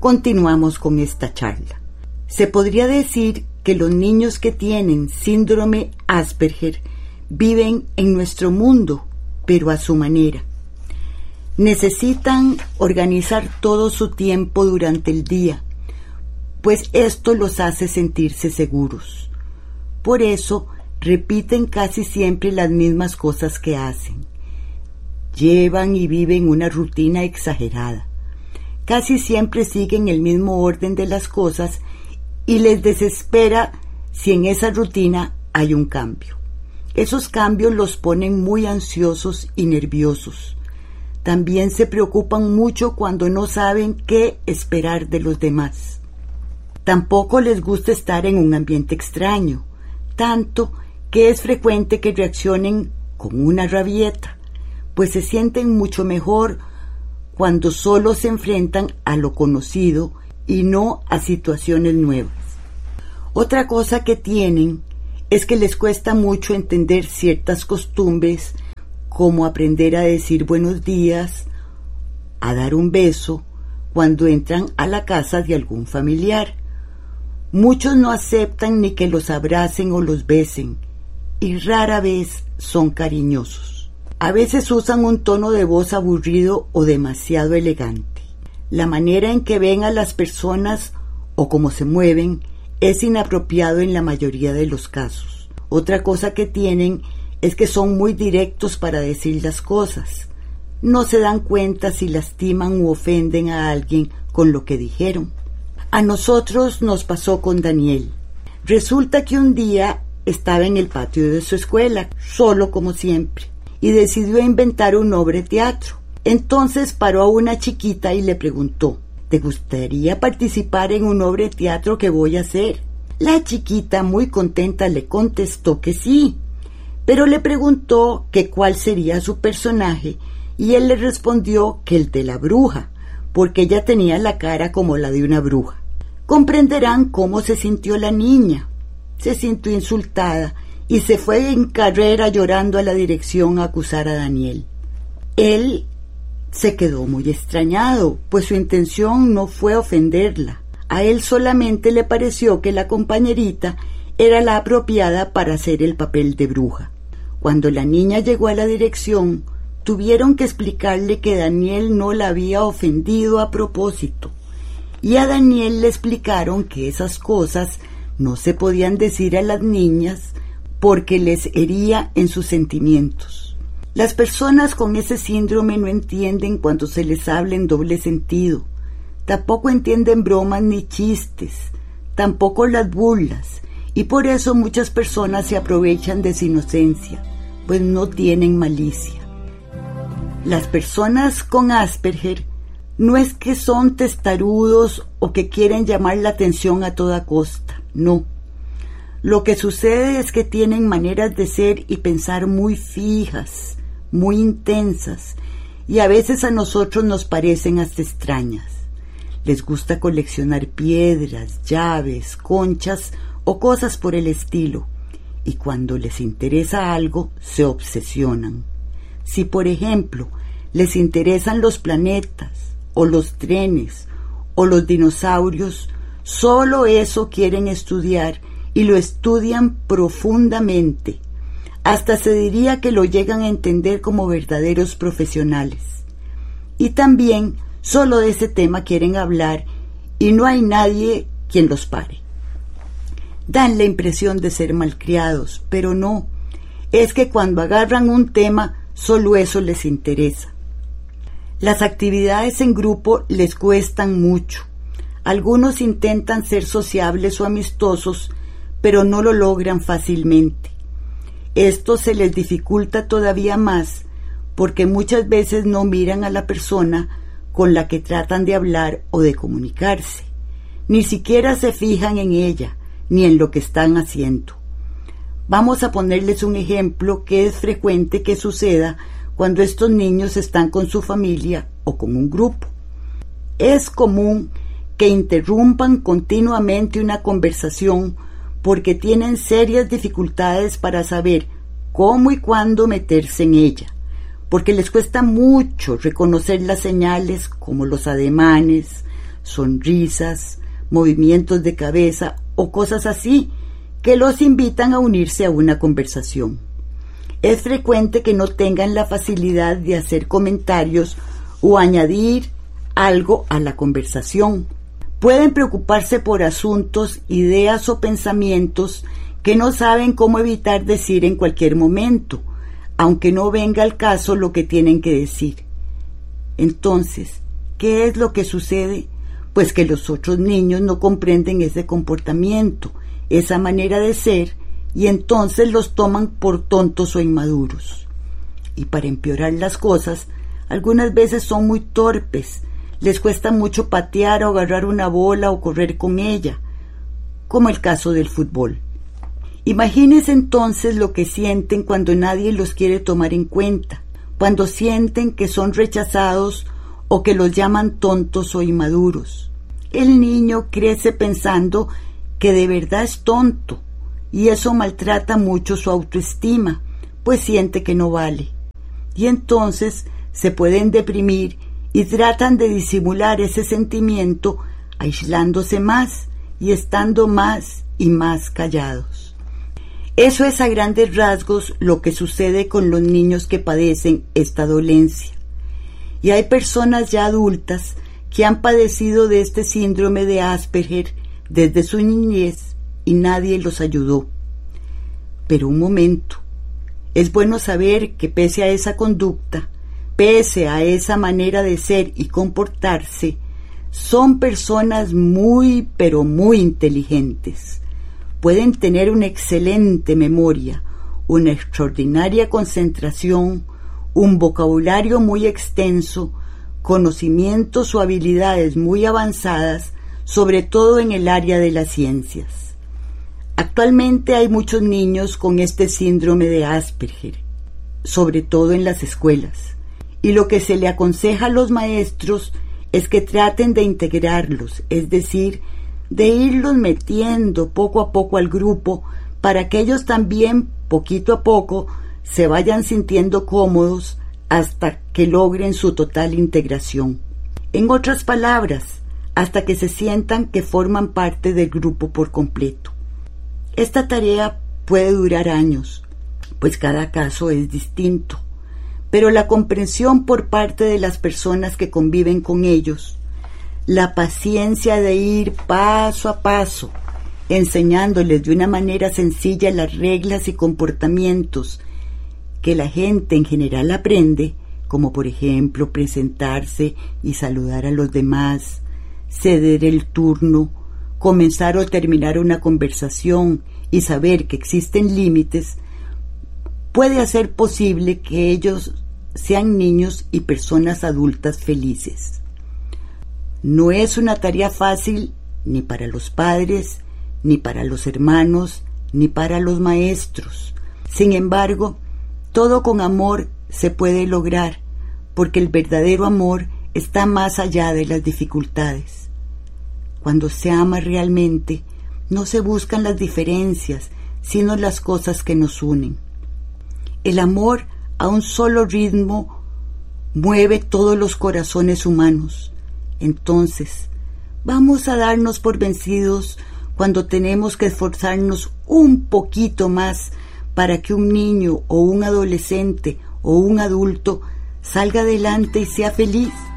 Continuamos con esta charla. Se podría decir que los niños que tienen síndrome Asperger viven en nuestro mundo, pero a su manera. Necesitan organizar todo su tiempo durante el día, pues esto los hace sentirse seguros. Por eso repiten casi siempre las mismas cosas que hacen. Llevan y viven una rutina exagerada. Casi siempre siguen el mismo orden de las cosas y les desespera si en esa rutina hay un cambio. Esos cambios los ponen muy ansiosos y nerviosos. También se preocupan mucho cuando no saben qué esperar de los demás. Tampoco les gusta estar en un ambiente extraño, tanto que es frecuente que reaccionen con una rabieta, pues se sienten mucho mejor cuando solo se enfrentan a lo conocido y no a situaciones nuevas. Otra cosa que tienen es que les cuesta mucho entender ciertas costumbres, como aprender a decir buenos días, a dar un beso cuando entran a la casa de algún familiar. Muchos no aceptan ni que los abracen o los besen, y rara vez son cariñosos. A veces usan un tono de voz aburrido o demasiado elegante. La manera en que ven a las personas o cómo se mueven es inapropiado en la mayoría de los casos. Otra cosa que tienen es que son muy directos para decir las cosas. No se dan cuenta si lastiman u ofenden a alguien con lo que dijeron. A nosotros nos pasó con Daniel. Resulta que un día estaba en el patio de su escuela, solo como siempre, y decidió inventar una obra de teatro. Entonces paró a una chiquita y le preguntó: ¿te gustaría participar en una obra de teatro que voy a hacer? La chiquita, muy contenta, le contestó que sí, pero le preguntó que cuál sería su personaje, y él le respondió que el de la bruja, porque ella tenía la cara como la de una bruja. Comprenderán cómo se sintió la niña. Se sintió insultada y se fue en carrera llorando a la dirección a acusar a Daniel. Él se quedó muy extrañado, pues su intención no fue ofenderla. A él solamente le pareció que la compañerita era la apropiada para hacer el papel de bruja. Cuando la niña llegó a la dirección, tuvieron que explicarle que Daniel no la había ofendido a propósito. Y a Daniel le explicaron que esas cosas no se podían decir a las niñas porque les hería en sus sentimientos. Las personas con ese síndrome no entienden cuando se les habla en doble sentido. Tampoco entienden bromas ni chistes, tampoco las burlas, y por eso muchas personas se aprovechan de su inocencia, pues no tienen malicia. Las personas con Asperger no es que son testarudos o que quieren llamar la atención a toda costa, no. Lo que sucede es que tienen maneras de ser y pensar muy fijas, muy intensas, y a veces a nosotros nos parecen hasta extrañas. Les gusta coleccionar piedras, llaves, conchas o cosas por el estilo, y cuando les interesa algo, se obsesionan. Si, por ejemplo, les interesan los planetas, o los trenes, o los dinosaurios, solo eso quieren estudiar, y lo estudian profundamente. Hasta se diría que lo llegan a entender como verdaderos profesionales. Y también solo de ese tema quieren hablar y no hay nadie quien los pare. Dan la impresión de ser malcriados, pero no. Es que cuando agarran un tema, solo eso les interesa. Las actividades en grupo les cuestan mucho. Algunos intentan ser sociables o amistosos, pero no lo logran fácilmente. Esto se les dificulta todavía más porque muchas veces no miran a la persona con la que tratan de hablar o de comunicarse. Ni siquiera se fijan en ella, ni en lo que están haciendo. Vamos a ponerles un ejemplo que es frecuente que suceda cuando estos niños están con su familia o con un grupo. Es común que interrumpan continuamente una conversación porque tienen serias dificultades para saber cómo y cuándo meterse en ella, porque les cuesta mucho reconocer las señales como los ademanes, sonrisas, movimientos de cabeza o cosas así que los invitan a unirse a una conversación. Es frecuente que no tengan la facilidad de hacer comentarios o añadir algo a la conversación. Pueden preocuparse por asuntos, ideas o pensamientos que no saben cómo evitar decir en cualquier momento, aunque no venga al caso lo que tienen que decir. Entonces, ¿qué es lo que sucede? Pues que los otros niños no comprenden ese comportamiento, esa manera de ser, y entonces los toman por tontos o inmaduros. Y para empeorar las cosas, algunas veces son muy torpes, les cuesta mucho patear o agarrar una bola o correr con ella, como el caso del fútbol. Imagínense entonces lo que sienten cuando nadie los quiere tomar en cuenta, cuando sienten que son rechazados o que los llaman tontos o inmaduros. El niño crece pensando que de verdad es tonto, y eso maltrata mucho su autoestima, pues siente que no vale. Y entonces se pueden deprimir y tratan de disimular ese sentimiento aislándose más y estando más y más callados. Eso es a grandes rasgos lo que sucede con los niños que padecen esta dolencia. Y hay personas ya adultas que han padecido de este síndrome de Asperger desde su niñez y nadie los ayudó. Pero un momento, es bueno saber que pese a esa conducta, pese a esa manera de ser y comportarse, son personas muy, pero muy inteligentes. Pueden tener una excelente memoria, una extraordinaria concentración, un vocabulario muy extenso, conocimientos o habilidades muy avanzadas, sobre todo en el área de las ciencias. Actualmente hay muchos niños con este síndrome de Asperger, sobre todo en las escuelas, y lo que se le aconseja a los maestros es que traten de integrarlos, es decir, de irlos metiendo poco a poco al grupo para que ellos también, poquito a poco, se vayan sintiendo cómodos hasta que logren su total integración. En otras palabras, hasta que se sientan que forman parte del grupo por completo. Esta tarea puede durar años, pues cada caso es distinto, pero la comprensión por parte de las personas que conviven con ellos, la paciencia de ir paso a paso, enseñándoles de una manera sencilla las reglas y comportamientos que la gente en general aprende, como por ejemplo presentarse y saludar a los demás, ceder el turno, comenzar o terminar una conversación y saber que existen límites, puede hacer posible que ellos sean niños y personas adultas felices. No es una tarea fácil ni para los padres, ni para los hermanos, ni para los maestros. Sin embargo, todo con amor se puede lograr, porque el verdadero amor está más allá de las dificultades. Cuando se ama realmente, no se buscan las diferencias, sino las cosas que nos unen. El amor a un solo ritmo mueve todos los corazones humanos. Entonces, vamos a darnos por vencidos cuando tenemos que esforzarnos un poquito más para que un niño o un adolescente o un adulto salga adelante y sea feliz.